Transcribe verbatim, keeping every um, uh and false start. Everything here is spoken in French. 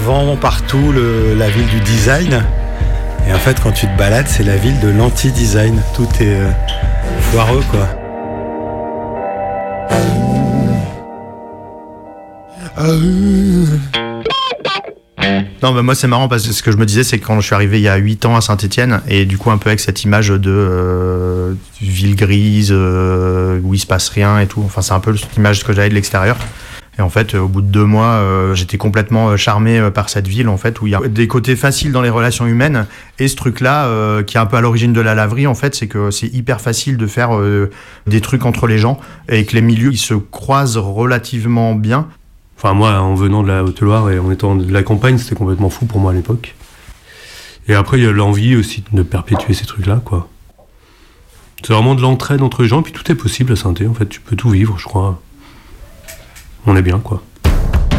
Vent partout, le, la ville du design. Et en fait, quand tu te balades, c'est la ville de l'anti-design. Tout est euh, foireux, quoi. Non, bah moi c'est marrant parce que ce que je me disais, c'est que quand je suis arrivé il y a huit ans à Saint-Étienne, et du coup un peu avec cette image de euh, ville grise euh, où il se passe rien et tout, enfin c'est un peu l'image que j'avais de l'extérieur. Et en fait, au bout de deux mois, euh, j'étais complètement charmé par cette ville, en fait, où il y a des côtés faciles dans les relations humaines. Et ce truc-là, euh, qui est un peu à l'origine de la laverie, en fait, c'est que c'est hyper facile de faire euh, des trucs entre les gens et que les milieux, ils se croisent relativement bien. Enfin, moi, en venant de la Haute-Loire et en étant de la campagne, c'était complètement fou pour moi à l'époque. Et après, il y a l'envie aussi de perpétuer ces trucs-là, quoi. C'est vraiment de l'entraide entre les gens, puis tout est possible à Saint-Étienne, en fait. Tu peux tout vivre, je crois. On est bien, quoi.